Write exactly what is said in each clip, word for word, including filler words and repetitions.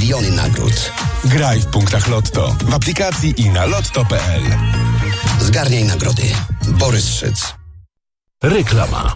miliony nagród. Graj w punktach Lotto, w aplikacji i na lotto kropka p l. Zgarniaj nagrody. Borys Szyc. Reklama.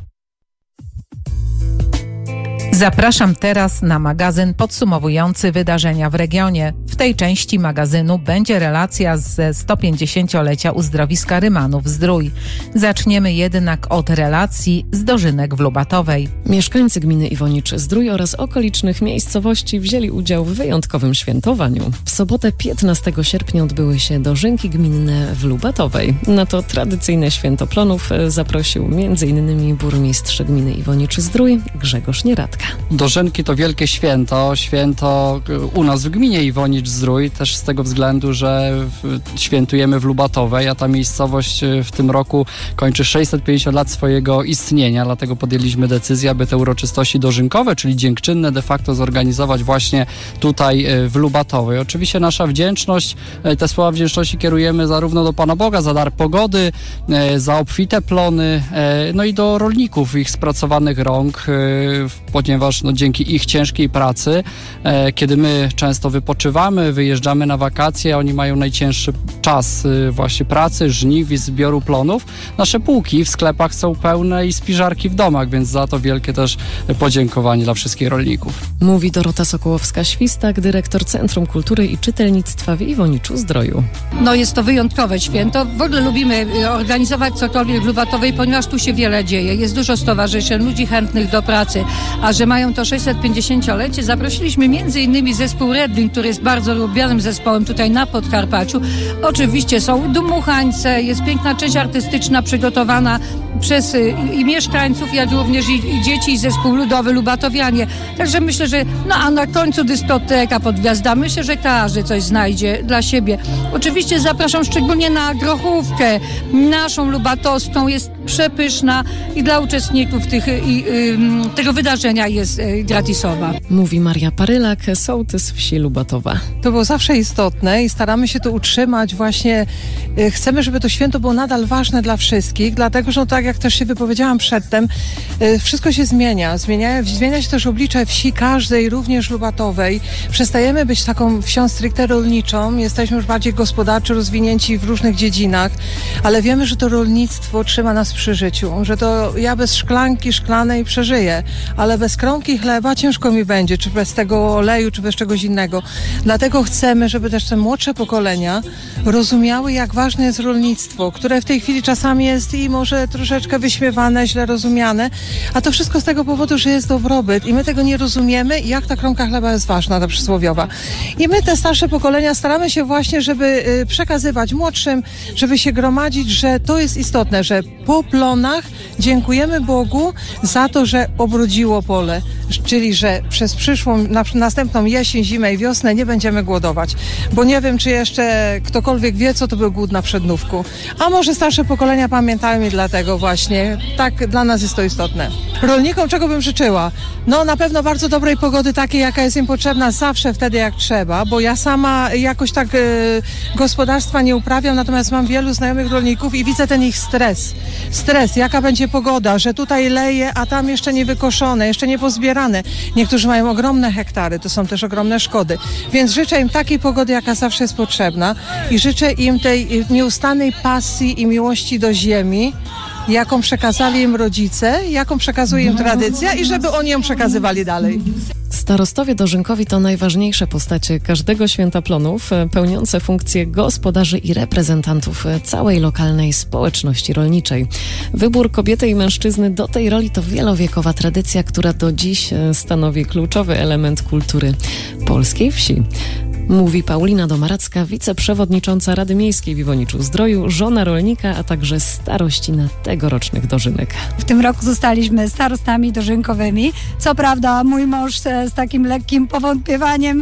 Zapraszam teraz na magazyn podsumowujący wydarzenia w regionie. W tej części magazynu będzie relacja ze sto pięćdziesięciolecia uzdrowiska Rymanów-Zdrój. Zaczniemy jednak od relacji z dożynek w Lubatowej. Mieszkańcy gminy Iwonicz-Zdrój oraz okolicznych miejscowości wzięli udział w wyjątkowym świętowaniu. W sobotę piętnastego sierpnia odbyły się dożynki gminne w Lubatowej. Na to tradycyjne święto plonów zaprosił między innymi burmistrz gminy Iwonicz-Zdrój Grzegorz Nieradka. Dożynki to wielkie święto, święto u nas w gminie Iwonicz-Zdrój, też z tego względu, że świętujemy w Lubatowej, a ta miejscowość w tym roku kończy sześćset pięćdziesiąt lat swojego istnienia, dlatego podjęliśmy decyzję, aby te uroczystości dożynkowe, czyli dziękczynne de facto zorganizować właśnie tutaj w Lubatowej. Oczywiście nasza wdzięczność, te słowa wdzięczności kierujemy zarówno do Pana Boga za dar pogody, za obfite plony, no i do rolników, ich spracowanych rąk, ponieważ no, dzięki ich ciężkiej pracy, e, kiedy my często wypoczywamy, wyjeżdżamy na wakacje, oni mają najcięższy czas e, właśnie pracy, żniw i zbioru plonów. Nasze półki w sklepach są pełne i spiżarki w domach, więc za to wielkie też podziękowanie dla wszystkich rolników. Mówi Dorota Sokołowska-Świstak, dyrektor Centrum Kultury i Czytelnictwa w Iwoniczu-Zdroju. No jest to wyjątkowe święto. W ogóle lubimy organizować cokolwiek w Lubatowej, ponieważ tu się wiele dzieje. Jest dużo stowarzyszeń, ludzi chętnych do pracy. A że mają to sześćset pięćdziesięciolecie, zaprosiliśmy między innymi zespół Redling, który jest bardzo lubianym zespołem tutaj na Podkarpaciu. Oczywiście są dmuchańce, jest piękna część artystyczna przygotowana przez i, i mieszkańców, jak również i, i dzieci i zespół ludowy Lubatowianie. Także myślę, że no a na końcu dyskoteka pod gwiazdami. Myślę, że każdy coś znajdzie dla siebie. Oczywiście zapraszam szczególnie na grochówkę naszą lubatowską, jest przepyszna i dla uczestników tych, i, y, tego wydarzenia jest y, gratisowa. Mówi Maria Parylak, sołtys wsi Lubatowa. To było zawsze istotne i staramy się to utrzymać właśnie. Y, chcemy, żeby to święto było nadal ważne dla wszystkich, dlatego, że no, tak jak też się wypowiedziałam przedtem, y, wszystko się zmienia. zmienia. Zmienia się też oblicze wsi każdej, również Lubatowej. Przestajemy być taką wsią stricte rolniczą, jesteśmy już bardziej gospodarczo rozwinięci w różnych dziedzinach, ale wiemy, że to rolnictwo trzyma nas przy życiu, że to ja bez szklanki szklanej przeżyję, ale bez kromki chleba ciężko mi będzie, czy bez tego oleju, czy bez czegoś innego. Dlatego chcemy, żeby też te młodsze pokolenia rozumiały, jak ważne jest rolnictwo, które w tej chwili czasami jest i może troszeczkę wyśmiewane, źle rozumiane, a to wszystko z tego powodu, że jest dobrobyt i my tego nie rozumiemy, jak ta kromka chleba jest ważna, ta przysłowiowa. I my, te starsze pokolenia, staramy się właśnie, żeby przekazywać młodszym, żeby się gromadzić, że to jest istotne, że po plonach dziękujemy Bogu za to, że obrodziło pole, czyli że przez przyszłą, na, następną jesień, zimę i wiosnę nie będziemy głodować. Bo nie wiem, czy jeszcze ktokolwiek wie, co to był głód na przednówku. A może starsze pokolenia pamiętają i dlatego właśnie tak dla nas jest to istotne. Rolnikom czego bym życzyła? No na pewno bardzo dobrej pogody, takiej, jaka jest im potrzebna zawsze wtedy, jak trzeba, bo ja sama jakoś tak e, gospodarstwa nie uprawiam, natomiast mam wielu znajomych rolników i widzę ten ich stres. Stres, jaka będzie pogoda, że tutaj leje, a tam jeszcze nie wykoszone, jeszcze nie pozbierane. Niektórzy mają ogromne hektary, to są też ogromne szkody. Więc życzę im takiej pogody, jaka zawsze jest potrzebna i życzę im tej nieustannej pasji i miłości do ziemi, jaką przekazali im rodzice, jaką przekazuje im tradycja i żeby oni ją przekazywali dalej. Starostowie dożynkowi to najważniejsze postacie każdego święta plonów, pełniące funkcje gospodarzy i reprezentantów całej lokalnej społeczności rolniczej. Wybór kobiety i mężczyzny do tej roli to wielowiekowa tradycja, która do dziś stanowi kluczowy element kultury polskiej wsi. Mówi Paulina Domaracka, wiceprzewodnicząca Rady Miejskiej w Iwoniczu-Zdroju, żona rolnika, a także starościna tegorocznych dożynek. W tym roku zostaliśmy starostami dożynkowymi. Co prawda mój mąż z takim lekkim powątpiewaniem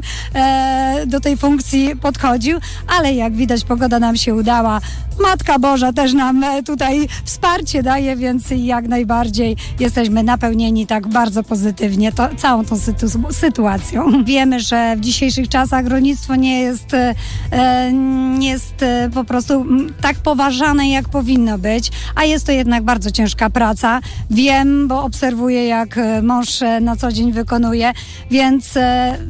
e, do tej funkcji podchodził, ale jak widać pogoda nam się udała. Matka Boża też nam tutaj wsparcie daje, więc jak najbardziej jesteśmy napełnieni tak bardzo pozytywnie to, całą tą sytu- sytuacją. Wiemy, że w dzisiejszych czasach rolnictwo nie jest, e, nie jest e, po prostu tak poważane, jak powinno być, a jest to jednak bardzo ciężka praca. Wiem, bo obserwuję, jak mąż na co dzień wykonuje, więc e,